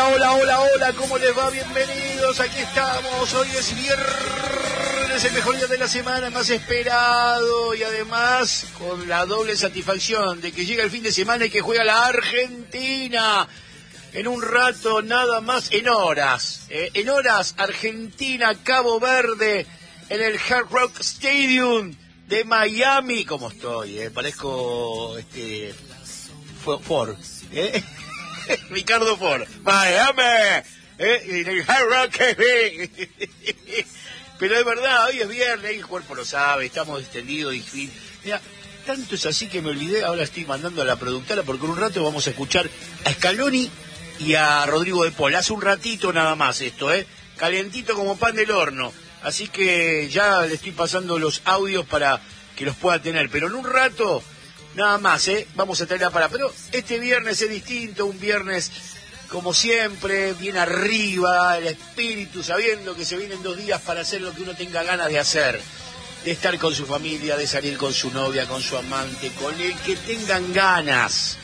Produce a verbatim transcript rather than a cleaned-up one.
Hola, hola, hola, hola, ¿cómo les va? Bienvenidos, aquí estamos, hoy es viernes, el mejor día de la semana, más esperado, y además con la doble satisfacción de que llega el fin de semana y que juega la Argentina. En un rato, nada más, en horas, eh, en horas, Argentina, Cabo Verde, en el Hard Rock Stadium de Miami. ¿Cómo estoy? Eh? Parezco, este, Ford, ¿eh? Ricardo Ford, Miami, ¿eh? En el Hard Rock. Pero es verdad, hoy es viernes, el cuerpo lo sabe, estamos extendidos y mira, tanto es así que me olvidé, ahora estoy mandando a la productora porque en un rato vamos a escuchar a Scaloni y a Rodrigo de Paul. Hace un ratito nada más esto, ¿eh? Calentito como pan del horno. Así que ya le estoy pasando los audios para que los pueda tener. Pero en un rato, nada más, ¿eh? Vamos a tenerla para... Pero este viernes es distinto, un viernes como siempre, bien arriba, el espíritu, sabiendo que se vienen dos días para hacer lo que uno tenga ganas de hacer. De estar con su familia, de salir con su novia, con su amante, con el que tengan ganas.